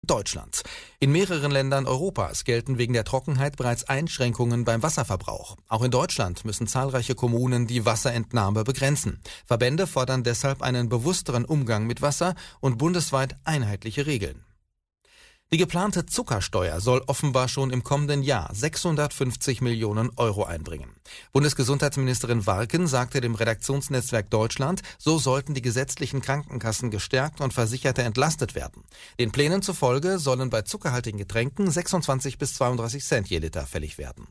Deutschland. In mehreren Ländern Europas gelten wegen der Trockenheit bereits Einschränkungen beim Wasserverbrauch. Auch in Deutschland müssen zahlreiche Kommunen die Wasserentnahme begrenzen. Verbände fordern deshalb einen bewussteren Umgang mit Wasser und bundesweit einheitliche Regeln. Die geplante Zuckersteuer soll offenbar schon im kommenden Jahr 650 Millionen Euro einbringen. Bundesgesundheitsministerin Warken sagte dem Redaktionsnetzwerk Deutschland, so sollten die gesetzlichen Krankenkassen gestärkt und Versicherte entlastet werden. Den Plänen zufolge sollen bei zuckerhaltigen Getränken 26 bis 32 Cent je Liter fällig werden.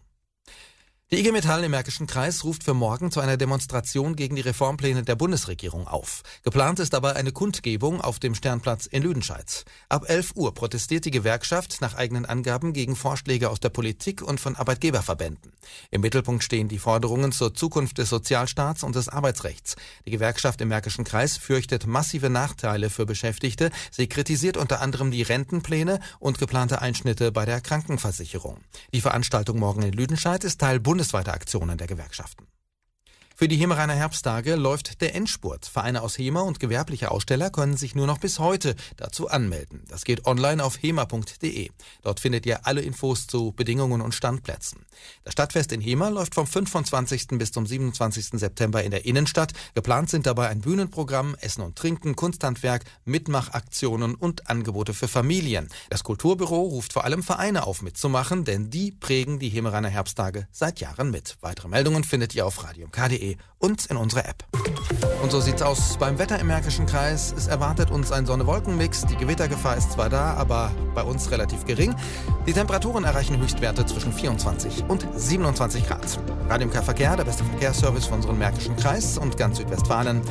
Die IG Metall im Märkischen Kreis ruft für morgen zu einer Demonstration gegen die Reformpläne der Bundesregierung auf. Geplant ist dabei eine Kundgebung auf dem Sternplatz in Lüdenscheid. Ab 11 Uhr protestiert die Gewerkschaft nach eigenen Angaben gegen Vorschläge aus der Politik und von Arbeitgeberverbänden. Im Mittelpunkt stehen die Forderungen zur Zukunft des Sozialstaats und des Arbeitsrechts. Die Gewerkschaft im Märkischen Kreis fürchtet massive Nachteile für Beschäftigte. Sie kritisiert unter anderem die Rentenpläne und geplante Einschnitte bei der Krankenversicherung. Die Veranstaltung morgen in Lüdenscheid ist Teil bundesweiter Aktionen der Gewerkschaften. Für die Hemeraner Herbsttage läuft der Endspurt. Vereine aus Hemer und gewerbliche Aussteller können sich nur noch bis heute dazu anmelden. Das geht online auf hemer.de. Dort findet ihr alle Infos zu Bedingungen und Standplätzen. Das Stadtfest in Hemer läuft vom 25. bis zum 27. September in der Innenstadt. Geplant sind dabei ein Bühnenprogramm, Essen und Trinken, Kunsthandwerk, Mitmachaktionen und Angebote für Familien. Das Kulturbüro ruft vor allem Vereine auf mitzumachen, denn die prägen die Hemeraner Herbsttage seit Jahren mit. Weitere Meldungen findet ihr auf radium.de und in unserer App. Und so sieht's aus beim Wetter im Märkischen Kreis. Es erwartet uns ein Sonne-Wolken-Mix. Die Gewittergefahr ist zwar da, aber bei uns relativ gering. Die Temperaturen erreichen Höchstwerte zwischen 24 und 27 Grad. Radium K-Verkehr, der beste Verkehrsservice von unserem Märkischen Kreis und ganz Südwestfalen.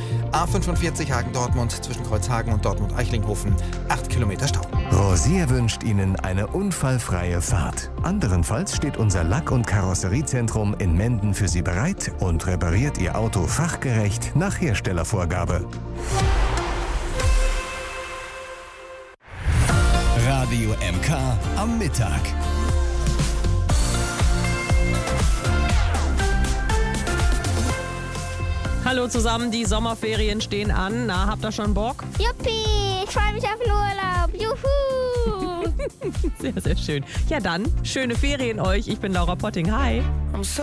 A45 Hagen-Dortmund zwischen Kreuzhagen und Dortmund-Eichlinghofen. 8 Kilometer Stau. Rosier wünscht Ihnen eine unfallfreie Fahrt. Anderenfalls steht unser Lack- und Karosseriezentrum in Menden für Sie bereit und repariert Ihr Auto fachgerecht nach Herstellervorgabe. Radio MK am Mittag. Hallo zusammen, die Sommerferien stehen an. Na, habt ihr schon Bock? Juppie, ich freue mich auf den Urlaub. Juhu! Sehr, sehr schön. Ja dann, schöne Ferien euch. Ich bin Laura Potting. Hi.